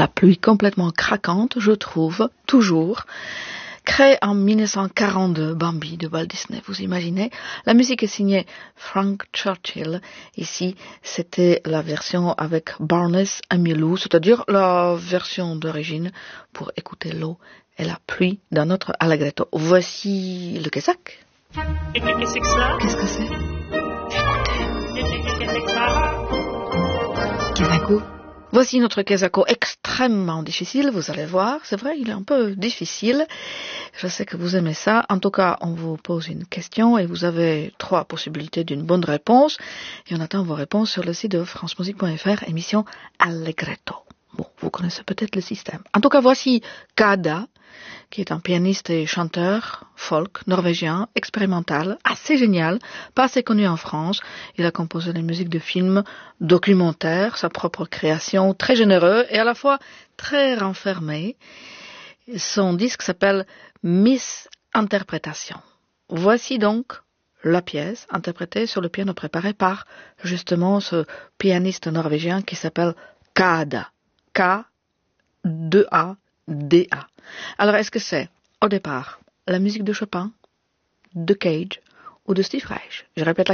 la pluie complètement craquante, je trouve, toujours. Créé en 1942, Bambi de Walt Disney, vous imaginez. La musique est signée Frank Churchill. Ici, c'était la version avec Barnes Amielou, c'est-à-dire la version d'origine pour écouter l'eau et la pluie dans notre Allegretto. Voici le Kézak. Qu'est-ce que c'est? Kézako. Voici notre Kézako extrêmement difficile, vous allez voir. C'est vrai, il est un peu difficile. Je sais que vous aimez ça. En tout cas, on vous pose une question et vous avez 3 possibilités d'une bonne réponse. Et on attend vos réponses sur le site de francemusique.fr, émission Allegretto. Bon, vous connaissez peut-être le système. En tout cas, voici Kada, qui est un pianiste et chanteur folk norvégien, expérimental, assez génial, pas assez connu en France. Il a composé les musiques de films, documentaires, sa propre création, très généreux et à la fois très renfermé. Son disque s'appelle Miss Interprétation. Voici donc la pièce interprétée sur le piano préparé par justement ce pianiste norvégien qui s'appelle Kada. K-2-A-D-A. Alors, est-ce que c'est, au départ, la musique de Chopin, de Cage ou de Steve Reich? Je répète la